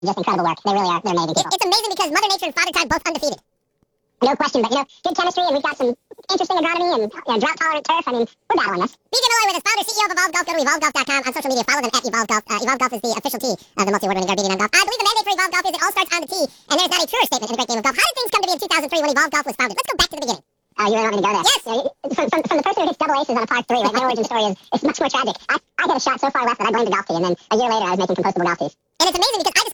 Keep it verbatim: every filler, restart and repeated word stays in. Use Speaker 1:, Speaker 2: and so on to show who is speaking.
Speaker 1: Just incredible work. They really are. They're amazing people.
Speaker 2: It's amazing because Mother Nature and Father Time both undefeated.
Speaker 1: No question, but you know, good chemistry, and we've got some interesting agronomy and you know, drought-tolerant turf. I mean, we're battling this.
Speaker 2: B J Malloy with us, founder, C E O of Evolve Golf. Go to evolve golf dot com on social media. Follow them at Evolve Golf. Uh, Evolve Golf is the official tee of the multi-award winning Garbadian on golf. I believe the mandate for Evolve Golf is it all starts on the tee, and there's not a truer statement in a great game of golf. How did things come to be in two thousand three when Evolve Golf was founded? Let's go back to the beginning.
Speaker 1: Uh, you really want me to go there?
Speaker 2: Yes.
Speaker 1: You know, from, from, from the person who hits double aces on a par three, right? My origin story is, is much more tragic. I, I hit a shot so far left that I blamed the golf tee, and then a year later I was making compostable golf tees.
Speaker 2: And it's amazing because I